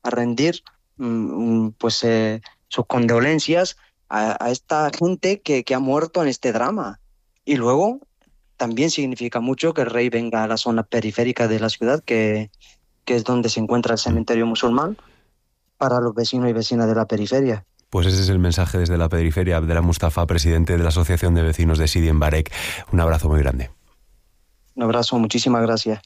rendir sus condolencias a esta gente que ha muerto en este drama. Y luego también significa mucho que el rey venga a la zona periférica de la ciudad, que es donde se encuentra el cementerio musulmán, para los vecinos y vecinas de la periferia. Pues ese es el mensaje desde la periferia. Abdellah Mustafa, presidente de la Asociación de Vecinos de Sidi en Barek. Un abrazo muy grande. Un abrazo, muchísimas gracias.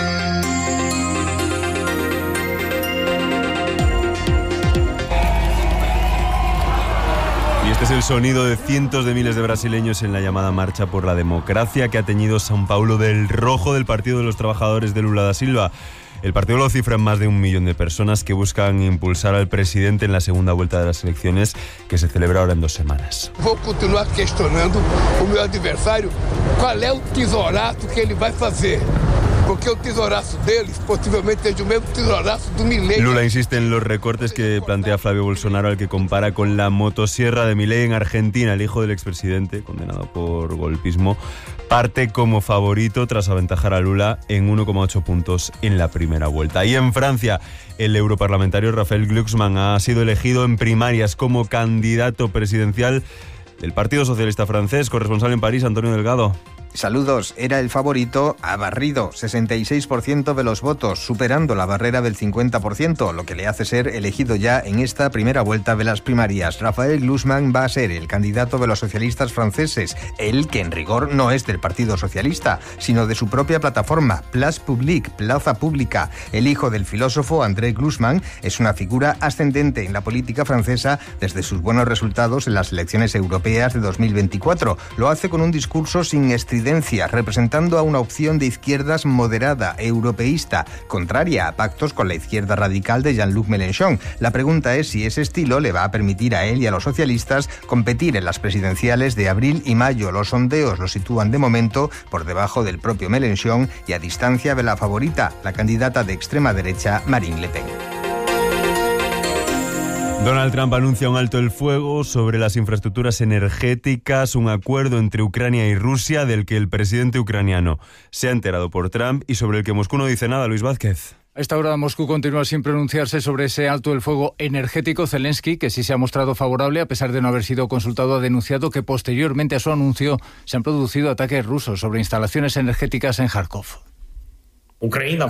Este es el sonido de cientos de miles de brasileños en la llamada Marcha por la Democracia que ha teñido São Paulo del rojo del Partido de los Trabajadores de Lula da Silva. El partido lo cifra en más de 1 millón de personas que buscan impulsar al presidente en la segunda vuelta de las elecciones que se celebra ahora en 2 semanas. Vou continuar questionando o meu adversário qual é o tesourazo que ele vai fazer. Porque el tesorazo deles posiblemente es el mismo tesorazo de Milei. Lula insiste en los recortes que plantea Flavio Bolsonaro, al que compara con la motosierra de Milei en Argentina. El hijo del expresidente, condenado por golpismo, parte como favorito tras aventajar a Lula en 1,8 puntos en la primera vuelta. Y en Francia, el europarlamentario Raphaël Glucksmann ha sido elegido en primarias como candidato presidencial del Partido Socialista francés. Corresponsal en París, Antonio Delgado. Saludos, era el favorito, ha barrido 66% de los votos, superando la barrera del 50%, lo que le hace ser elegido ya en esta primera vuelta de las primarias. Raphaël Glucksmann va a ser el candidato de los socialistas franceses, él que en rigor no es del Partido Socialista, sino de su propia plataforma, Place Publique, Plaza Pública. El hijo del filósofo André Glucksmann es una figura ascendente en la política francesa desde sus buenos resultados en las elecciones europeas de 2024. Lo hace con un discurso sin estridencia, representando a una opción de izquierdas moderada, europeísta, contraria a pactos con la izquierda radical de Jean-Luc Mélenchon. La pregunta es si ese estilo le va a permitir a él y a los socialistas competir en las presidenciales de abril y mayo. Los sondeos lo sitúan de momento por debajo del propio Mélenchon y a distancia de la favorita, la candidata de extrema derecha Marine Le Pen. Donald Trump anuncia un alto el fuego sobre las infraestructuras energéticas, un acuerdo entre Ucrania y Rusia del que el presidente ucraniano se ha enterado por Trump y sobre el que Moscú no dice nada. Luis Vázquez. A esta hora Moscú continúa sin pronunciarse sobre ese alto el fuego energético. Zelensky, que sí se ha mostrado favorable a pesar de no haber sido consultado, ha denunciado que posteriormente a su anuncio se han producido ataques rusos sobre instalaciones energéticas en Kharkov. Ucrania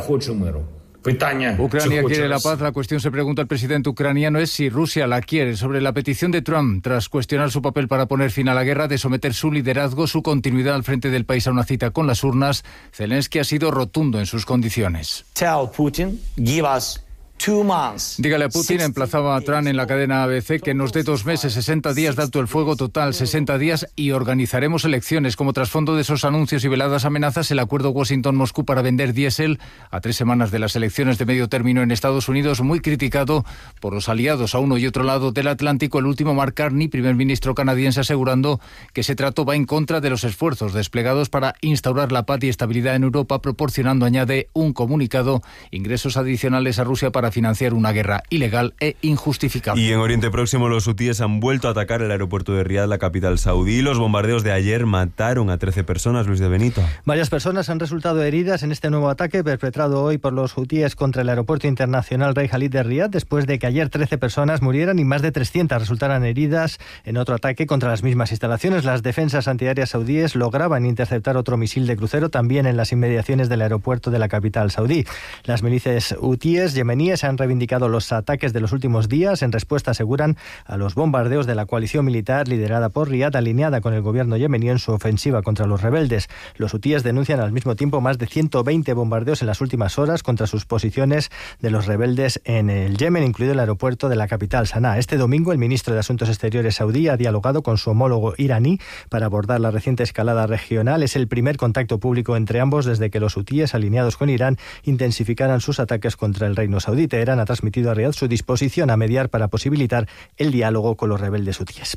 quiere la paz. La cuestión, se pregunta el presidente ucraniano, es si Rusia la quiere. Sobre la petición de Trump, tras cuestionar su papel para poner fin a la guerra, de someter su liderazgo, su continuidad al frente del país a una cita con las urnas, Zelensky ha sido rotundo en sus condiciones. Tell Putin, give us 2 months. Dígale a Putin, emplazaba a Trump en la cadena ABC, que nos dé 2 meses, 60 días de alto el fuego total, 60 días y organizaremos elecciones. Como trasfondo de esos anuncios y veladas amenazas, el acuerdo Washington-Moscú para vender diésel a 3 semanas de las elecciones de medio término en Estados Unidos, muy criticado por los aliados a uno y otro lado del Atlántico. El último, Mark Carney, primer ministro canadiense, asegurando que ese trato va en contra de los esfuerzos desplegados para instaurar la paz y estabilidad en Europa, proporcionando, añade un comunicado, ingresos adicionales a Rusia para financiar una guerra ilegal e injustificable. Y en Oriente Próximo, los hutíes han vuelto a atacar el aeropuerto de Riad, la capital saudí. Los bombardeos de ayer mataron a 13 personas, Luis de Benito. Varias personas han resultado heridas en este nuevo ataque perpetrado hoy por los hutíes contra el aeropuerto internacional Rey Khalid de Riad, después de que ayer 13 personas murieran y más de 300 resultaran heridas en otro ataque contra las mismas instalaciones. Las defensas antiaéreas saudíes lograban interceptar otro misil de crucero también en las inmediaciones del aeropuerto de la capital saudí. Las milicias hutíes yemeníes han reivindicado los ataques de los últimos días. En respuesta, aseguran, a los bombardeos de la coalición militar liderada por Riad, alineada con el gobierno yemení en su ofensiva contra los rebeldes. Los hutíes denuncian al mismo tiempo más de 120 bombardeos en las últimas horas contra sus posiciones de los rebeldes en el Yemen, incluido el aeropuerto de la capital, Sanaa. Este domingo, el ministro de Asuntos Exteriores saudí ha dialogado con su homólogo iraní para abordar la reciente escalada regional. Es el primer contacto público entre ambos desde que los hutíes, alineados con Irán, intensificaran sus ataques contra el reino saudí. Teherán ha transmitido a Riad su disposición a mediar para posibilitar el diálogo con los rebeldes hutíes.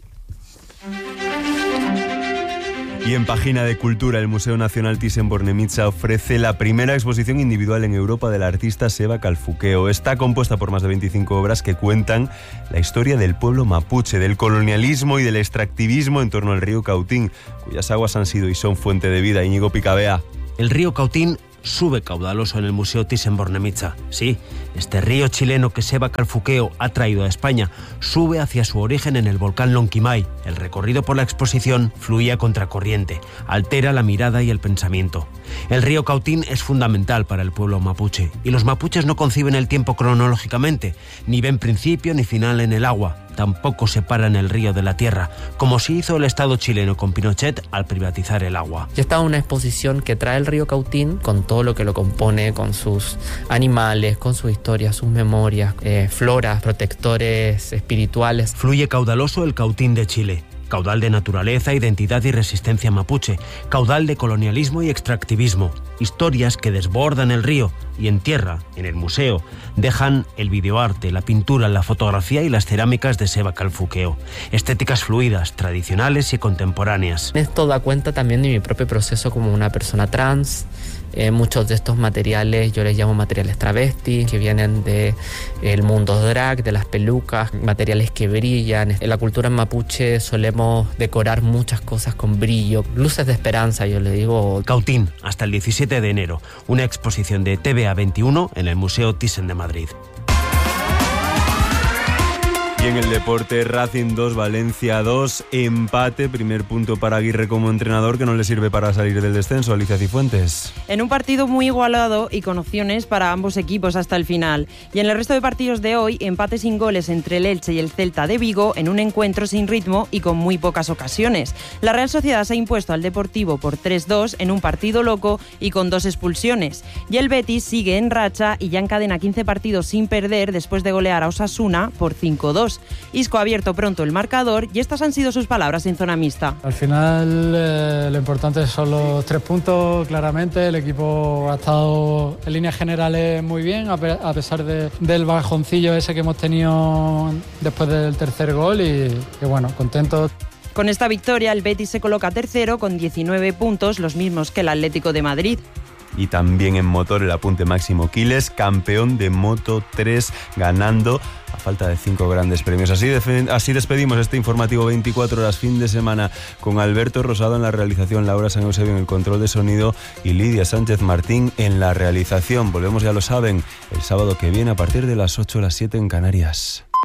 Y en página de cultura, el Museo Nacional Thyssen-Bornemisza ofrece la primera exposición individual en Europa del artista Seba Calfuqueo. Está compuesta por más de 25 obras que cuentan la historia del pueblo mapuche, del colonialismo y del extractivismo en torno al río Cautín, cuyas aguas han sido y son fuente de vida. Íñigo Picabea. El río Cautín sube caudaloso en el Museo Thyssen-Bornemisza. Sí, este río chileno que Seba Calfuqueo ha traído a España sube hacia su origen en el volcán Lonquimay. El recorrido por la exposición fluye a contracorriente, altera la mirada y el pensamiento. El río Cautín es fundamental para el pueblo mapuche y los mapuches no conciben el tiempo cronológicamente, ni ven principio ni final en el agua. Tampoco separan el río de la tierra, como sí hizo el Estado chileno con Pinochet al privatizar el agua. Ya está una exposición que trae el río Cautín con todo lo que lo compone, con sus animales, con su historia, sus memorias, floras, protectores espirituales. Fluye caudaloso el Cautín de Chile. Caudal de naturaleza, identidad y resistencia mapuche. Caudal de colonialismo y extractivismo. Historias que desbordan el río y en tierra, en el museo, dejan el videoarte, la pintura, la fotografía y las cerámicas de Seba Calfuqueo. Estéticas fluidas, tradicionales y contemporáneas. Esto da cuenta también de mi propio proceso como una persona trans. Muchos de estos materiales yo les llamo materiales travestis, que vienen del mundo drag, de las pelucas, materiales que brillan. En la cultura mapuche solemos decorar muchas cosas con brillo, luces de esperanza, yo le digo. Cautín, hasta el 17 de enero, una exposición de TVA 21 en el Museo Thyssen de Madrid. Y en el deporte, Racing 2, Valencia 2, empate, primer punto para Aguirre como entrenador, que no le sirve para salir del descenso. Alicia Cifuentes. En un partido muy igualado y con opciones para ambos equipos hasta el final. Y en el resto de partidos de hoy, empate sin goles entre el Elche y el Celta de Vigo en un encuentro sin ritmo y con muy pocas ocasiones. La Real Sociedad se ha impuesto al Deportivo por 3-2 en un partido loco y con 2 expulsiones. Y el Betis sigue en racha y ya encadena 15 partidos sin perder después de golear a Osasuna por 5-2. Isco ha abierto pronto el marcador y estas han sido sus palabras en zona mixta. Al final lo importante son los 3 puntos, claramente. El equipo ha estado en líneas generales muy bien, a pesar del bajoncillo ese que hemos tenido después del tercer gol y bueno, contentos. Con esta victoria el Betis se coloca tercero con 19 puntos, los mismos que el Atlético de Madrid. Y también en motor el apunte Máximo Quiles, campeón de Moto 3, ganando a falta de 5 grandes premios. Así despedimos este informativo 24 horas fin de semana con Alberto Rosado en la realización, Laura San Eusebio en el control de sonido y Lidia Sánchez Martín en la realización. Volvemos, ya lo saben, el sábado que viene a partir de las 8 a las 7 en Canarias.